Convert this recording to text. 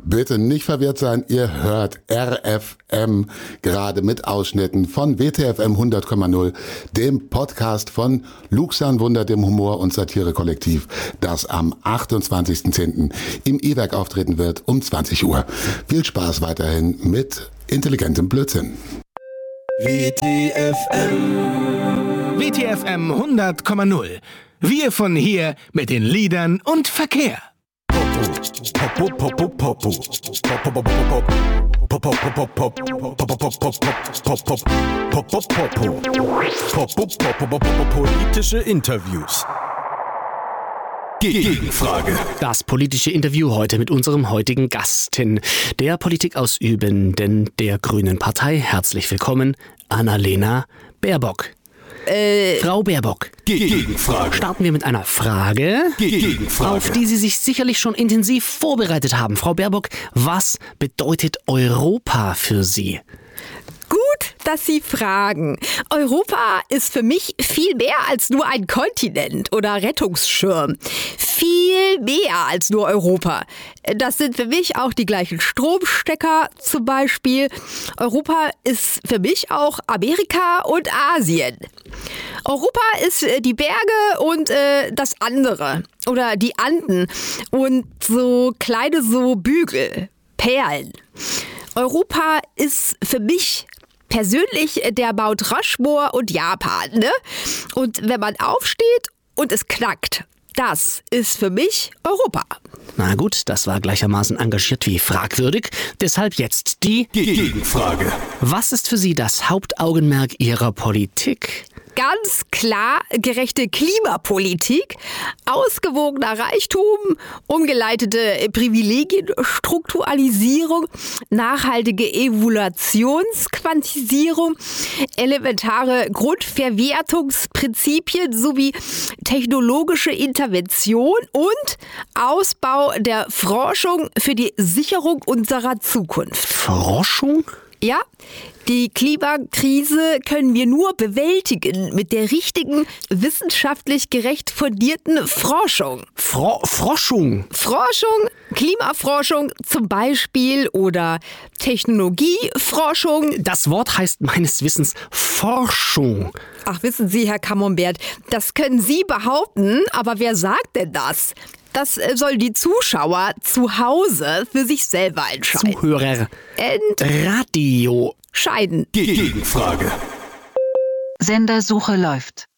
Bitte nicht verwirrt sein, ihr hört RFM, gerade mit Ausschnitten von WTFM 100,0, dem Podcast von Luxan Wunder, dem Humor- und Satire-Kollektiv, das am 28.10. im E-Werk auftreten wird um 20 Uhr. Viel Spaß weiterhin mit intelligentem Blödsinn. WTFM 100,0. Wir von hier mit den Liedern und Verkehr. Politische Interviews. Gegenfrage. Das politische Interview heute mit unserem heutigen Gastin, der Politikausübenden der Grünen Partei. Herzlich willkommen, Annalena Baerbock. Frau Baerbock, Gegenfrage. starten wir mit einer Frage, Gegenfrage. auf die Sie sich sicherlich schon intensiv vorbereitet haben. Frau Baerbock, was bedeutet Europa für Sie? Gut, dass Sie fragen. Europa ist für mich viel mehr als nur ein Kontinent oder Rettungsschirm. Viel mehr als nur Europa. Das sind für mich auch die gleichen Stromstecker zum Beispiel. Europa ist für mich auch Amerika und Asien. Europa ist die Berge und das andere. Oder die Anden und so kleine so Bügel, Perlen. Europa ist für mich persönlich der Mount Rushmore und Japan, ne? Und wenn man aufsteht und es knackt, das ist für mich Europa. Na gut, das war gleichermaßen engagiert wie fragwürdig. Deshalb jetzt die Gegenfrage. Was ist für Sie das Hauptaugenmerk Ihrer Politik? Ganz klar gerechte Klimapolitik, ausgewogener Reichtum, umgeleitete Privilegienstrukturalisierung, nachhaltige Evaluationsquantisierung, elementare Grundverwertungsprinzipien sowie technologische Intervention und Ausbau der Forschung für die Sicherung unserer Zukunft. Forschung? Ja, die Klimakrise können wir nur bewältigen mit der richtigen, wissenschaftlich gerecht fundierten Forschung. Forschung? Forschung, Klimaforschung zum Beispiel oder Technologieforschung. Das Wort heißt meines Wissens Forschung. Ach, wissen Sie, Herr Camembert, das können Sie behaupten, aber wer sagt denn das? Das soll die Zuschauer zu Hause für sich selber entscheiden. Zuhörer. Radio. Entscheiden. Gegenfrage. Sendersuche läuft.